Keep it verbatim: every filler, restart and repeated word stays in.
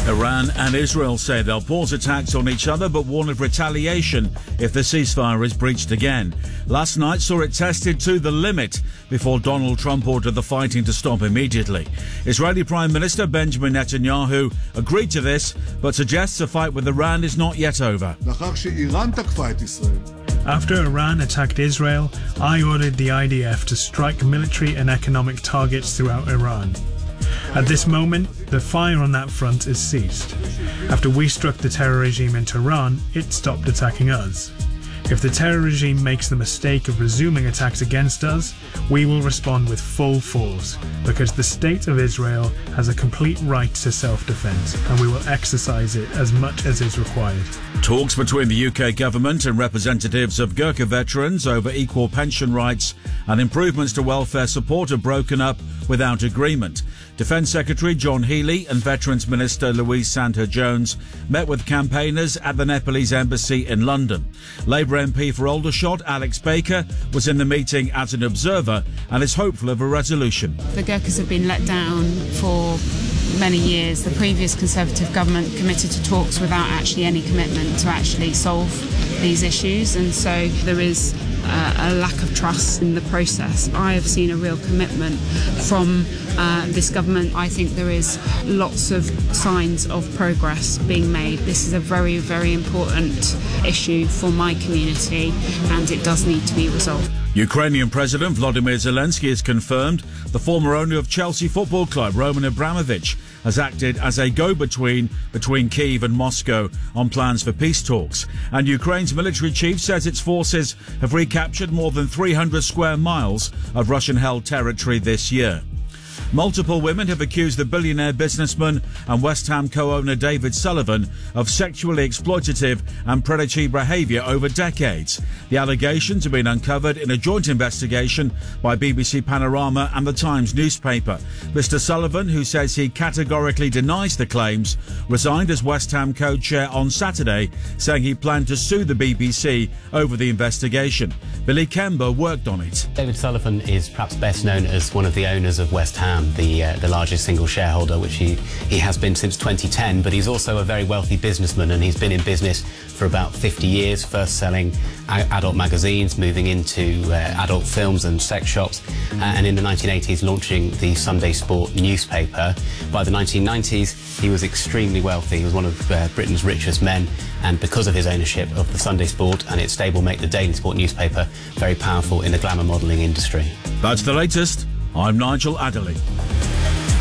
Iran and Israel say they'll pause attacks on each other but warn of retaliation if the ceasefire is breached again. Last night saw it tested to the limit before Donald Trump ordered the fighting to stop immediately. Israeli Prime Minister Benjamin Netanyahu agreed to this but suggests a fight with Iran is not yet over. After Iran attacked Israel, I ordered the I D F to strike military and economic targets throughout Iran. At this moment, the fire on that front has ceased. After we struck the terror regime in Tehran, it stopped attacking us. If the terror regime makes the mistake of resuming attacks against us, we will respond with full force, because the State of Israel has a complete right to self-defense, and we will exercise it as much as is required. Talks between the U K government and representatives of Gurkha veterans over equal pension rights and improvements to welfare support are broken up without agreement. Defence Secretary John Healey and Veterans Minister Louise Sandher-Jones met with campaigners at the Nepalese embassy in London. Labour M P for Aldershot Alex Baker was in the meeting as an observer and is hopeful of a resolution. The Gurkhas have been let down for many years. The previous Conservative government committed to talks without actually any commitment to actually solve these issues, and so there is uh, a lack of trust in the process. I have seen a real commitment from uh, this government. I think there is lots of signs of progress being made. This is a very, very important issue for my community, and it does need to be resolved. Ukrainian President Volodymyr Zelensky has confirmed the former owner of Chelsea Football Club, Roman Abramovich, has acted as a go-between between Kyiv and Moscow on plans for peace talks. And Ukraine's military chief says its forces have recaptured more than three hundred square miles of Russian-held territory this year. Multiple women have accused the billionaire businessman and West Ham co-owner David Sullivan of sexually exploitative and predatory behaviour over decades. The allegations have been uncovered in a joint investigation by B B C Panorama and the Times newspaper. Mister Sullivan, who says he categorically denies the claims, resigned as West Ham co-chair on Saturday, saying he planned to sue the B B C over the investigation. Billy Kember worked on it. David Sullivan is perhaps best known as one of the owners of West Ham, the uh, the largest single shareholder, which he, he has been since twenty ten, but he's also a very wealthy businessman, and he's been in business for about fifty years, first selling adult magazines, moving into uh, adult films and sex shops, uh, and in the nineteen eighties launching the Sunday Sport newspaper. By the nineteen nineties, he was extremely wealthy. He was one of uh, Britain's richest men, and because of his ownership of the Sunday Sport and its stablemate, the Daily Sport newspaper, very powerful in the glamour modelling industry. That's the latest. I'm Nigel Adderley.